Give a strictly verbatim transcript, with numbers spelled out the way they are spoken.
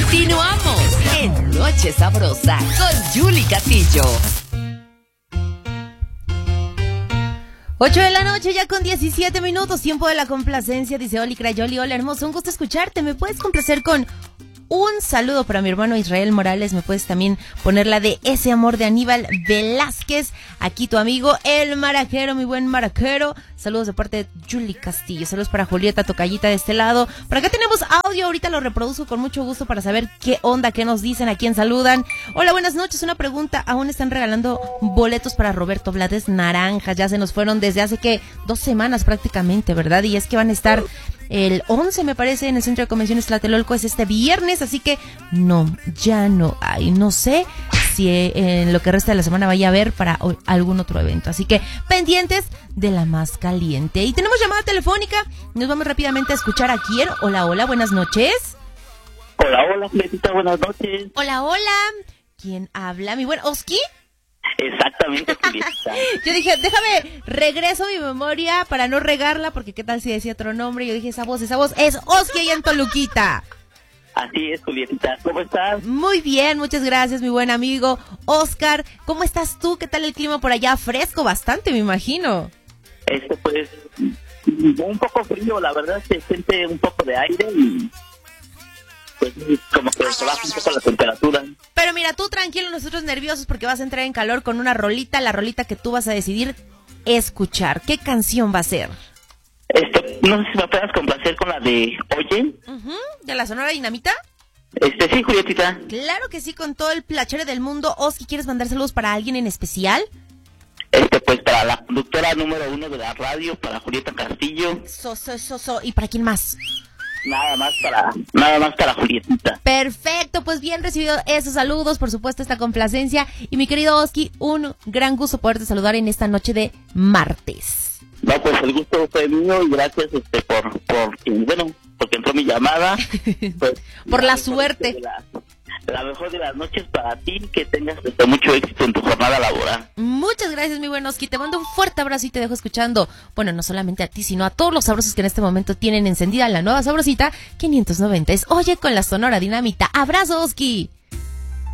Continuamos en Noche Sabrosa con Julie Castillo. ocho de la noche, ya con diecisiete minutos, tiempo de la complacencia, dice Oli Crayoli. Hola, hermoso, un gusto escucharte. ¿Me puedes complacer con un saludo para mi hermano Israel Morales? ¿Me puedes también poner la de Ese Amor de Aníbal Velázquez? Aquí tu amigo, el maraquero, mi buen maraquero. Saludos de parte de Julie Castillo. Saludos para Julieta Tocayita de este lado. Por acá tenemos audio, ahorita lo reproduzco con mucho gusto para saber qué onda, qué nos dicen, a quién saludan. Hola, buenas noches, una pregunta. ¿Aún están regalando boletos para Roberto Blades Naranjas? Ya se nos fueron desde hace, que dos semanas prácticamente, ¿verdad? Y es que van a estar el once, me parece, en el Centro de Convenciones Tlatelolco, es este viernes, así que no, ya no hay, no sé si en lo que resta de la semana vaya a haber para algún otro evento, así que pendientes de la más caliente. Y tenemos llamada telefónica, nos vamos rápidamente a escuchar a quién. Hola, hola, buenas noches. Hola, hola, Fletita, buenas noches. Hola, hola, ¿quién habla? ¿Mi buen Oski? Exactamente, Julieta. Yo dije, déjame, regreso mi memoria para no regarla, porque qué tal si decía otro nombre. Yo dije, esa voz, esa voz es Oski allá en Toluquita. Así es, Julieta. ¿Cómo estás? Muy bien, muchas gracias, mi buen amigo Oscar. ¿Cómo estás tú? ¿Qué tal el clima por allá? Fresco bastante, me imagino. Este, pues, un poco frío, la verdad, se siente un poco de aire y pues como que se baja un poco la temperatura. Pero mira, tú tranquilo, nosotros nerviosos porque vas a entrar en calor con una rolita, la rolita que tú vas a decidir escuchar. ¿Qué canción va a ser? Este, no sé si me puedas complacer con la de Oye. Uh-huh, ¿de la Sonora Dinamita? Este, sí, Julietita. Claro que sí, con todo el placer del mundo. Oski, ¿quieres mandar saludos para alguien en especial? Este, pues para la conductora número uno de la radio, para Julieta Castillo. So, so, so, so. ¿Y para quién más? Nada más para, nada más para Julietita. Perfecto, pues bien recibido esos saludos, por supuesto esta complacencia. Y mi querido Oski, un gran gusto poderte saludar en esta noche de martes. No, pues el gusto fue mío y gracias este por, por bueno, porque entró mi llamada. Pues, por la suerte. La, la mejor de las noches para ti, que tengas este, mucho éxito en tu jornada laboral. Muchas gracias, mi buen Oski, te mando un fuerte abrazo y te dejo escuchando, bueno, no solamente a ti, sino a todos los sabrosos que en este momento tienen encendida la nueva sabrosita quinientos noventa. Es Oye con la Sonora Dinamita. Abrazo, Oski.